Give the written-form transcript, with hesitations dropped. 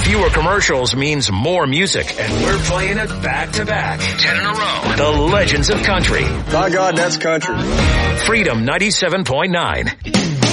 Fewer commercials means more music, and we're playing it back to back. 10 in a row. The Legends of Country. By God, that's country. Freedom 97.9.